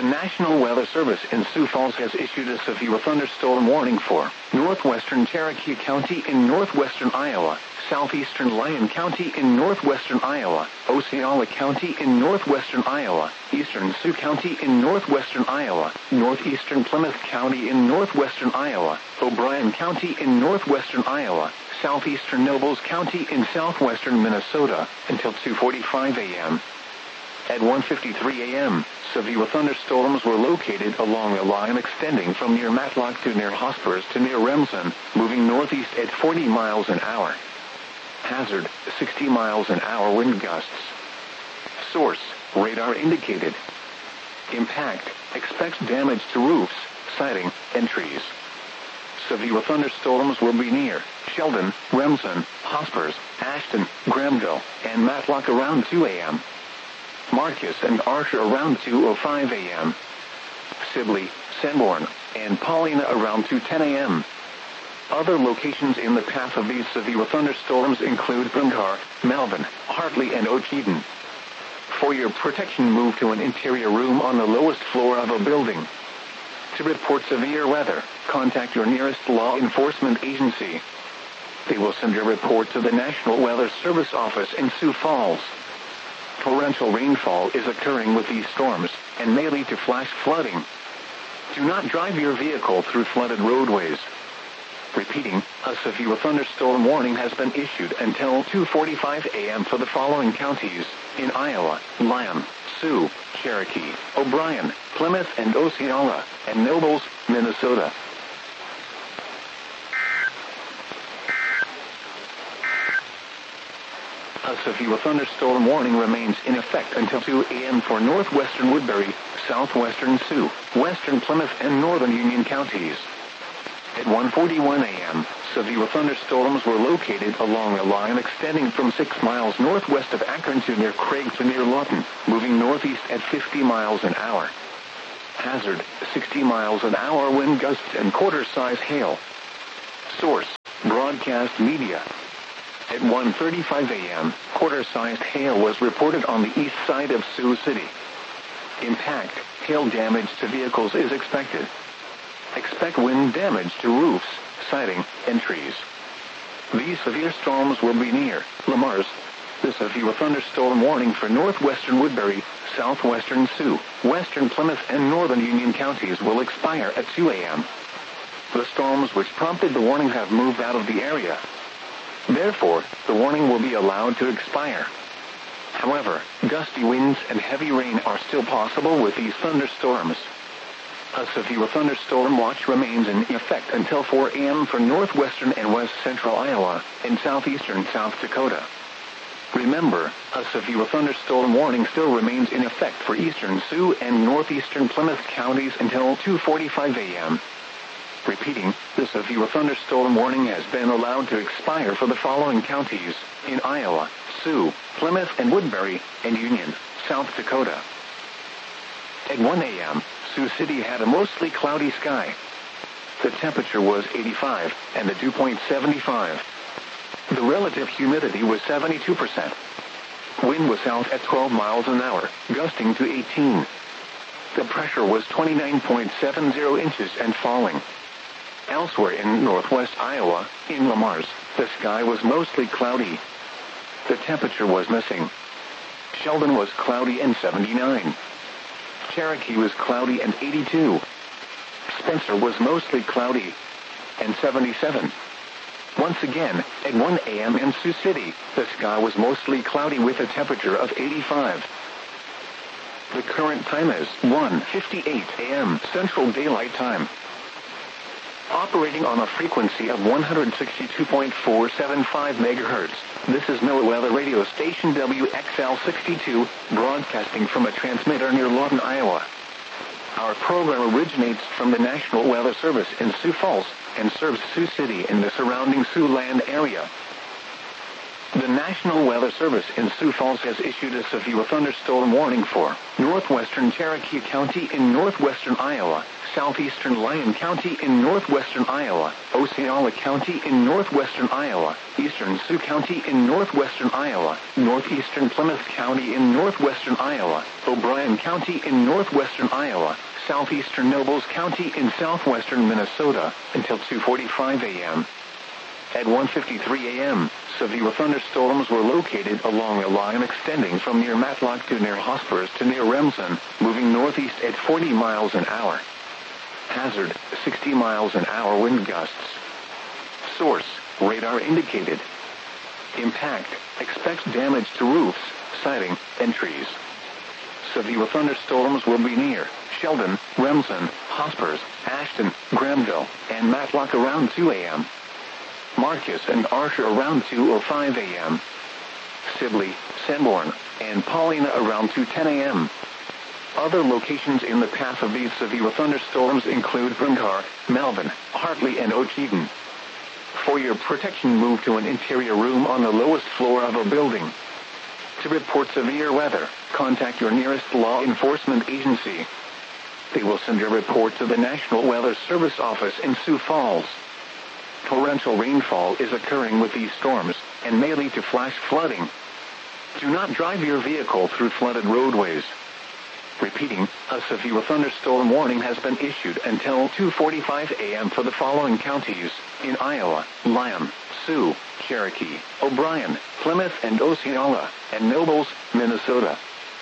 National Weather Service in Sioux Falls has issued a severe thunderstorm warning for northwestern Cherokee County in northwestern Iowa, southeastern Lyon County in northwestern Iowa, Osceola County in northwestern Iowa, eastern Sioux County in northwestern Iowa, northeastern Plymouth County in northwestern Iowa, O'Brien County in northwestern Iowa, southeastern Nobles County in southwestern Minnesota, until 2:45 a.m. At 1:53 a.m., severe thunderstorms were located along a line extending from near Matlock to near Hospers to near Remsen, moving northeast at 40 miles an hour. Hazard, 60 miles an hour wind gusts. Source, radar indicated. Impact, expects damage to roofs, siding, and trees. Severe thunderstorms will be near Sheldon, Remsen, Hospers, Ashton, Granville, and Matlock around 2 a.m. Marcus and Archer around 2:05 a.m. Sibley, Sanborn, and Paulina around 2:10 a.m. Other locations in the path of these severe thunderstorms include Brimgar, Melvin, Hartley, and Ocheyedan. For your protection, move to an interior room on the lowest floor of a building. To report severe weather, contact your nearest law enforcement agency. They will send your report to the National Weather Service office in Sioux Falls. Torrential rainfall is occurring with these storms, and may lead to flash flooding. Do not drive your vehicle through flooded roadways. Repeating, a severe thunderstorm warning has been issued until 2:45 a.m. for the following counties in Iowa: Lyon, Sioux, Cherokee, O'Brien, Plymouth and Osceola, and Nobles, Minnesota. A severe thunderstorm warning remains in effect until 2 a.m. for northwestern Woodbury, southwestern Sioux, western Plymouth and northern Union counties. At 1:41 a.m., severe thunderstorms were located along a line extending from 6 miles northwest of Akron to near Craig to near Lawton, moving northeast at 50 miles an hour. Hazard, 60 miles an hour wind gusts and quarter-size hail. Source, broadcast media. At 1:35 a.m., quarter-sized hail was reported on the east side of Sioux City. Impact, hail damage to vehicles is expected. Expect wind damage to roofs, siding, and trees. These severe storms will be near Lamars. The severe thunderstorm warning for northwestern Woodbury, southwestern Sioux, western Plymouth, and northern Union counties will expire at 2 a.m. The storms which prompted the warning have moved out of the area. Therefore, the warning will be allowed to expire. However, gusty winds and heavy rain are still possible with these thunderstorms. A severe thunderstorm watch remains in effect until 4 a.m. for northwestern and west central Iowa and southeastern South Dakota. Remember, a severe thunderstorm warning still remains in effect for eastern Sioux and northeastern Plymouth counties until 2:45 a.m. Repeating, the severe thunderstorm warning has been allowed to expire for the following counties in Iowa: Sioux, Plymouth and Woodbury, and Union, South Dakota. At 1 a.m., Sioux City had a mostly cloudy sky. The temperature was 85 and the dew point 75. The relative humidity was 72%. Wind was south at 12 miles an hour, gusting to 18. The pressure was 29.70 inches and falling. Elsewhere in northwest Iowa, in Lamars, the sky was mostly cloudy. The temperature was missing. Sheldon was cloudy and 79. Cherokee was cloudy and 82. Spencer was mostly cloudy and 77. Once again, at 1 a.m. in Sioux City, the sky was mostly cloudy with a temperature of 85. The current time is 1:58 a.m. Central Daylight Time. Operating on a frequency of 162.475 megahertz, this is NOAA Weather Radio Station WXL62, broadcasting from a transmitter near Lawton, Iowa. Our program originates from the National Weather Service in Sioux Falls and serves Sioux City and the surrounding Siouxland area. The National Weather Service in Sioux Falls has issued a severe thunderstorm warning for northwestern Cherokee County in northwestern Iowa, southeastern Lyon County in northwestern Iowa, Osceola County in northwestern Iowa, eastern Sioux County in northwestern Iowa, northeastern Plymouth County in northwestern Iowa, O'Brien County in northwestern Iowa, southeastern Nobles County in southwestern Minnesota, until 2:45 a.m. At 1:53 a.m., severe thunderstorms were located along a line extending from near Matlock to near Hospers to near Remsen, moving northeast at 40 miles an hour. Hazard, 60 miles an hour wind gusts. Source, radar indicated. Impact, expects damage to roofs, siding, and trees. Severe thunderstorms will be near Sheldon, Remsen, Hospers, Ashton, Granville, and Matlock around 2 a.m. Marcus and Archer around 2 or 5 a.m. Sibley, Sanborn, and Paulina around 2:10 a.m. Other locations in the path of these severe thunderstorms include Bringar, Melvin, Hartley, and Ocheyedan. For your protection, move to an interior room on the lowest floor of a building. To report severe weather, contact your nearest law enforcement agency. They will send your report to the National Weather Service office in Sioux Falls. Torrential rainfall is occurring with these storms, and may lead to flash flooding. Do not drive your vehicle through flooded roadways. Repeating, a severe thunderstorm warning has been issued until 2:45 a.m. for the following counties in Iowa: Lyon, Sioux, Cherokee, O'Brien, Plymouth and Osceola, and Nobles, Minnesota.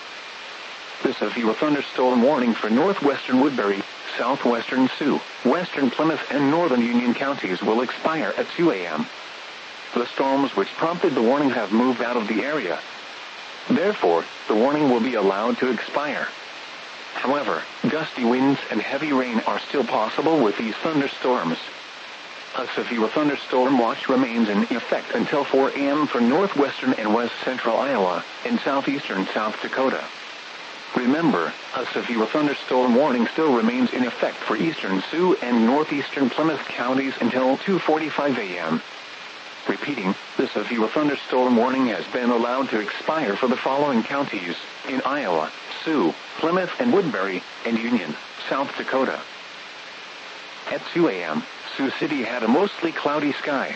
The severe thunderstorm warning for northwestern Woodbury, southwestern Sioux, western Plymouth and northern Union counties will expire at 2 a.m. The storms which prompted the warning have moved out of the area. Therefore, the warning will be allowed to expire. However, gusty winds and heavy rain are still possible with these thunderstorms. A severe thunderstorm watch remains in effect until 4 a.m. for northwestern and west central Iowa and southeastern South Dakota. Remember, a severe thunderstorm warning still remains in effect for eastern Sioux and northeastern Plymouth counties until 2:45 a.m. Repeating, the severe thunderstorm warning has been allowed to expire for the following counties in Iowa: Sioux, Plymouth and Woodbury, and Union, South Dakota. At 2 a.m., Sioux City had a mostly cloudy sky.